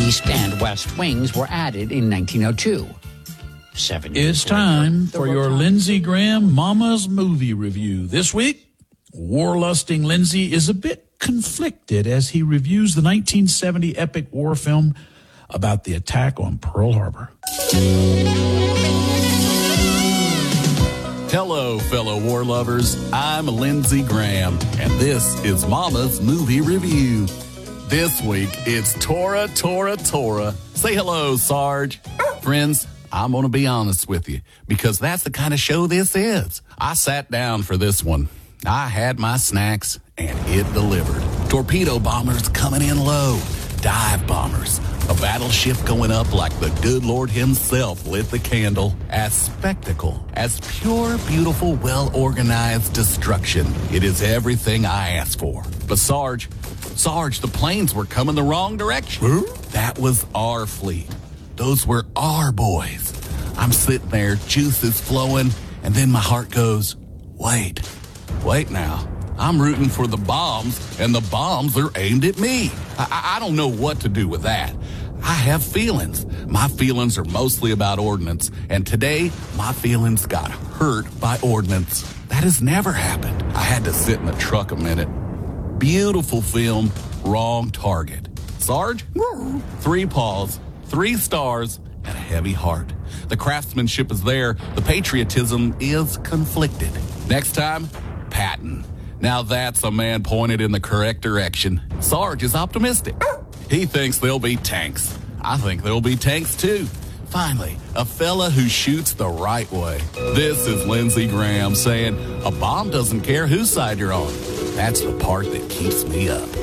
east and west wings were added in 1902. 7 years It's time later, for your Lindsey Graham Mama's Movie Review. This week, war-lusting Lindsey is a bit conflicted as he reviews the 1970 epic war film about the attack on Pearl Harbor. Hello, fellow war lovers. I'm Lindsey Graham, and this is Mama's Movie Review. This week, it's Tora. Say hello, Sarge. Friends, I'm going to be honest with you, because that's the kind of show this is. I sat down for this one. I had my snacks, and it delivered. Torpedo bombers coming in low. Dive bombers. A battleship going up like the good Lord himself lit the candle. As spectacle, as pure, beautiful, well-organized destruction. It is everything I asked for. But Sarge, the planes were coming the wrong direction. Huh? That was our fleet. Those were our boys. I'm sitting there, juice is flowing, and then my heart goes, wait now. I'm rooting for the bombs, and the bombs are aimed at me. I don't know what to do with that. I have feelings. My feelings are mostly about ordnance, and today, my feelings got hurt by ordnance. That has never happened. I had to sit in the truck a minute. Beautiful film, wrong target. Sarge? 3 paws, 3 stars, and a heavy heart. The craftsmanship is there. The patriotism is conflicted. Next time, Patton. Now that's a man pointed in the correct direction. Sarge is optimistic. He thinks there'll be tanks. I think there'll be tanks too. Finally, a fella who shoots the right way. This is Lindsey Graham saying, a bomb doesn't care whose side you're on. That's the part that keeps me up.